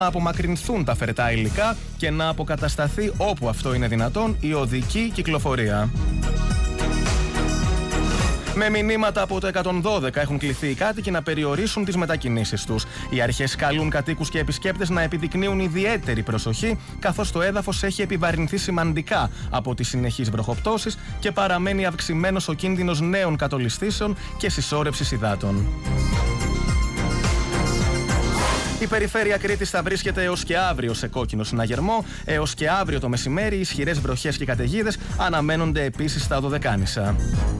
να απομακρυνθούν τα φερετά υλικά και να αποκατασταθεί όπου αυτό είναι δυνατόν η οδική κυκλοφορία. Με μηνύματα από το 112 έχουν κληθεί οι κάτοικοι να περιορίσουν τις μετακινήσεις τους. Οι αρχές καλούν κατοίκους και επισκέπτες να επιδεικνύουν ιδιαίτερη προσοχή, καθώς το έδαφος έχει επιβαρυνθεί σημαντικά από τις συνεχείς βροχοπτώσεις και παραμένει αυξημένος ο κίνδυνος νέων κατολισθήσεων και συσσόρευσης υδάτων. Η περιφέρεια Κρήτης θα βρίσκεται έως και αύριο σε κόκκινο συναγερμό. Έως και αύριο το μεσημέρι, ισχυρές βροχές και καταιγίδες αναμένονται επίσης στα Δωδεκάνησα.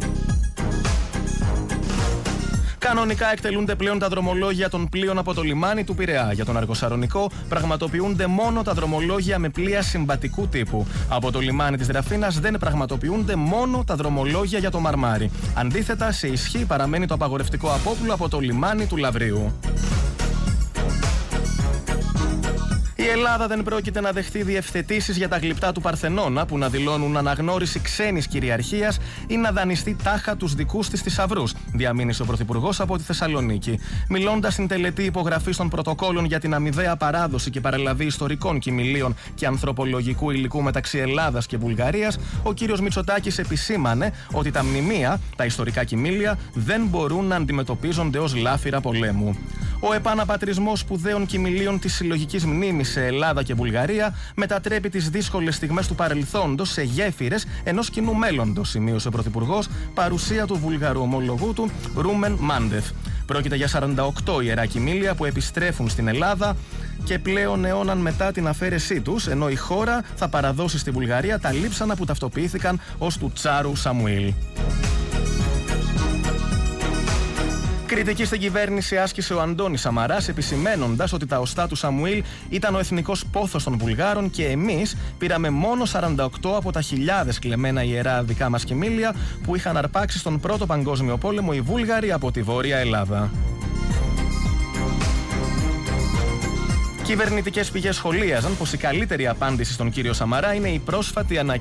Κανονικά εκτελούνται πλέον τα δρομολόγια των πλοίων από το λιμάνι του Πειραιά. Για τον Αργοσαρονικό πραγματοποιούνται μόνο τα δρομολόγια με πλοία συμβατικού τύπου. Από το λιμάνι της Δραφίνας δεν πραγματοποιούνται μόνο τα δρομολόγια για το Μαρμάρι. Αντίθετα, σε ισχύ παραμένει το απαγορευτικό απόπλου από το λιμάνι του Λαβρίου. Η Ελλάδα δεν πρόκειται να δεχτεί διευθετήσεις για τα γλυπτά του Παρθενώνα που να δηλώνουν αναγνώριση ξένης κυριαρχίας ή να δανειστεί τάχα τους δικούς της θησαυρούς, διαμήνυσε ο Πρωθυπουργός από τη Θεσσαλονίκη. Μιλώντας στην τελετή υπογραφής των πρωτοκόλων για την αμοιβαία παράδοση και παρελαβή ιστορικών κυμηλίων και ανθρωπολογικού υλικού μεταξύ Ελλάδας και Βουλγαρίας, ο κύριος Μητσοτάκης επισήμανε ότι τα μνημεία, τα ιστορικά κυμήλια, δεν μπορούν να αντιμετωπίζονται ως λάφυρα πολέμου. Ο επαναπατρισμός σπουδαίων κυμηλίων της συλλογικής μνήμης σε Ελλάδα και Βουλγαρία μετατρέπει τις δύσκολες στιγμές του παρελθόντος σε γέφυρες ενός κοινού μέλλοντος, σημείωσε ο Πρωθυπουργός, παρουσία του Βουλγαρού ομολογού του Ρούμεν Μάντεφ. Πρόκειται για 48 ιερά κυμήλια που επιστρέφουν στην Ελλάδα και πλέον αιώναν μετά την αφαίρεσή τους, ενώ η χώρα θα παραδώσει στη Βουλγαρία τα λείψανα που ταυτοποιήθηκαν ως του Τσάρου Σαμουήλ. Κριτική στην κυβέρνηση άσκησε ο Αντώνης Σαμαράς, επισημένοντας ότι τα οστά του Σαμουήλ ήταν ο εθνικός πόθος των Βουλγάρων και εμείς πήραμε μόνο 48 από τα χιλιάδες κλεμμένα ιερά δικά μας κυμήλια που είχαν αρπάξει στον Πρώτο Παγκόσμιο Πόλεμο οι Βούλγαροι από τη Βόρεια Ελλάδα. Κυβερνητικές πηγές σχολίαζαν πως η καλύτερη απάντηση στον κύριο Σαμαρά είναι η πρόσφατη ανακοίνωση